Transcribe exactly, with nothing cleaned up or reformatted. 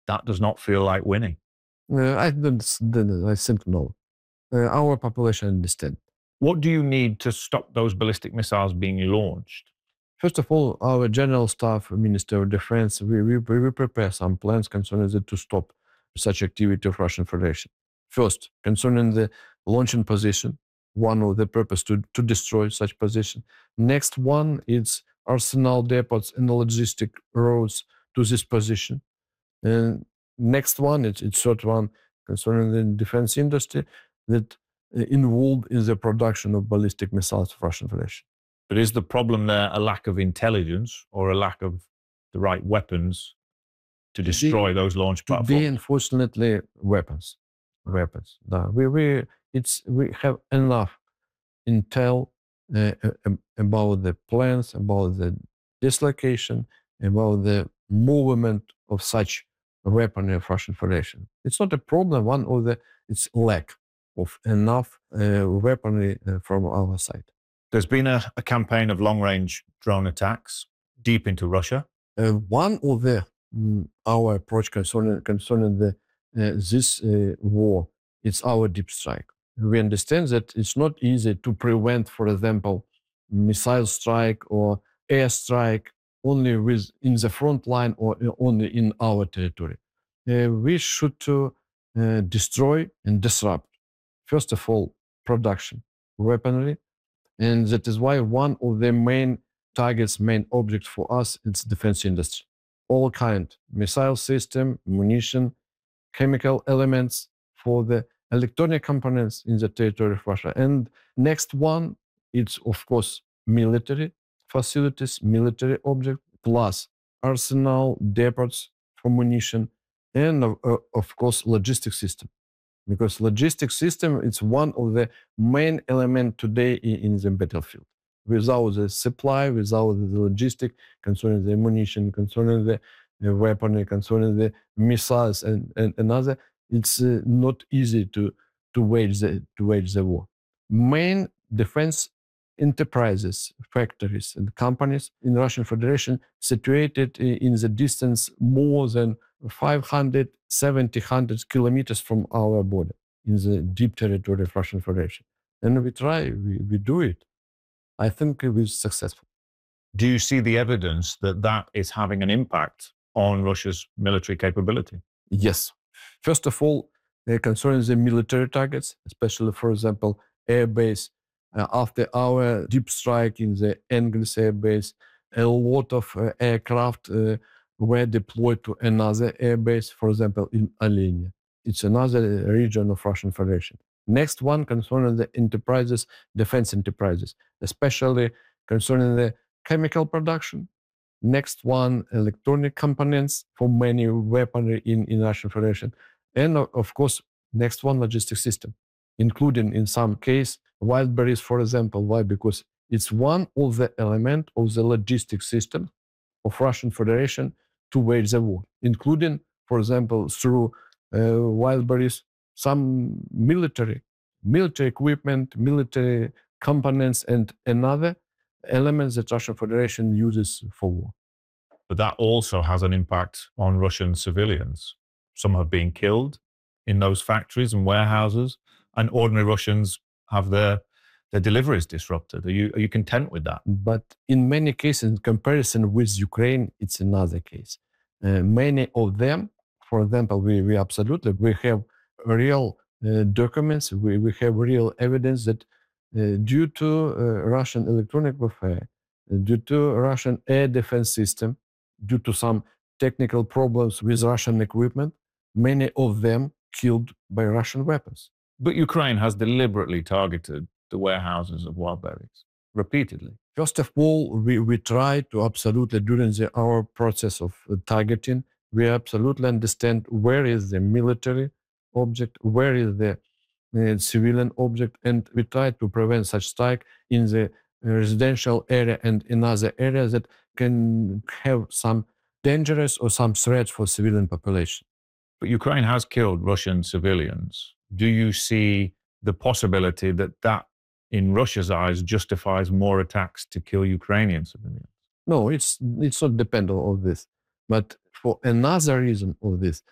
That does not feel like winning. Uh, I don't, I think no. Uh, our population understand. What do you need to stop those ballistic missiles being launched? First of all, our General Staff, Minister of Defense, we, we, we prepare some plans concerning the, to stop such activity of Russian Federation. First, concerning the launching position, one of the purpose to, to destroy such position. Next one is arsenal depots and logistic roads to this position. And next one, it's, it's third one concerning the defense industry that uh, involved in the production of ballistic missiles of Russian Federation. But is the problem there a lack of intelligence or a lack of the right weapons to destroy Today, those launch today, platforms? unfortunately, weapons, weapons. No, we we it's we have enough intel uh, uh, about the plans, about the dislocation, about the movement of such weaponry of Russian Federation. It's not a problem. One of the it's lack of enough uh, weaponry uh, from our side. There's been a, a campaign of long-range drone attacks deep into Russia. Uh, one of the mm, our approach concerning concerning the uh, this uh, war, it's our deep strike. We understand that it's not easy to prevent, for example, missile strike or air strike only with in the front line or uh, only in our territory. Uh, we should to uh, destroy and disrupt, first of all, production, weaponry, and that is why one of the main targets, main object for us, is defense industry. All kind, missile system, munition, chemical elements for the electronic components in the territory of Russia. And next one, it's of course military facilities, military object, plus arsenal, depots for munition, and of, of course logistic system. Because logistics system is one of the main element today in, in the battlefield. Without the supply, without the logistic, concerning the ammunition, concerning the, the weaponry, concerning the missiles and, and another, it's uh, not easy to, to wage the to wage the war. Main defense enterprises, factories, and companies in Russian Federation situated in the distance more than five hundred, seventy, one hundred kilometers from our border in the deep territory of Russian Federation. And we try, we, we do it. I think we're successful. Do you see the evidence that that is having an impact on Russia's military capability? Yes. First of all, uh, concerning the military targets, especially, for example, airbase, uh, after our deep strike in the Engels airbase, a lot of uh, aircraft uh, were deployed to another airbase, for example, in Alenia. It's another region of Russian Federation. Next one concerning the enterprises, defense enterprises, especially concerning the chemical production. Next one, electronic components for many weaponry in, in Russian Federation. And of course, next one, logistic system, including in some case, wild berries, for example. Why? Because it's one of the element of the logistic system of Russian Federation to wage the war, including, for example, through uh, wild berries, some military, military equipment, military components, and another elements that Russian Federation uses for war. But that also has an impact on Russian civilians. Some have been killed in those factories and warehouses, and ordinary Russians have their their deliveries disrupted. Are you are you content with that? But in many cases, in comparison with Ukraine, it's another case. Uh, many of them, for example, we, we absolutely, we have real uh, documents, we, we have real evidence that uh, due to uh, Russian electronic warfare, uh, due to Russian air defense system, due to some technical problems with Russian equipment, many of them killed by Russian weapons. But Ukraine has deliberately targeted the warehouses of wild berries repeatedly. First of all, we, we try to absolutely, during the, our process of uh, targeting, we absolutely understand where is the military object, where is the uh, civilian object, and we try to prevent such strike in the residential area and in other areas that can have some dangerous or some threats for civilian population. But Ukraine has killed Russian civilians. Do you see the possibility that that, in Russia's eyes, justifies more attacks to kill Ukrainian civilians? No, it's it's not dependent on this. But for another reason of this,